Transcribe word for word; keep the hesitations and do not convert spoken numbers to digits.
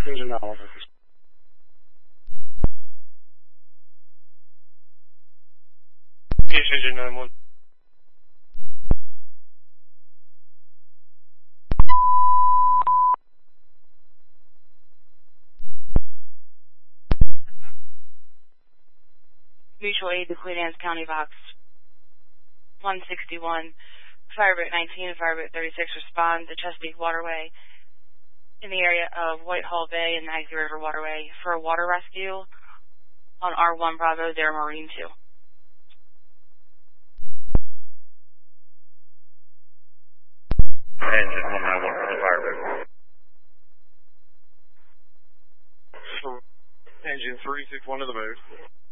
Engine Oliver. Yes, engine nine one. Mutual aid to Queen Anne's County Box one sixty-one, Firebird nineteen and Firebird thirty-six respond to Chesapeake Waterway in the area of Whitehall Bay and Maggie River Waterway for a water rescue on R one Bravo Dare Marine two. Engine one nine one from the Firebird. Engine three six one to the move.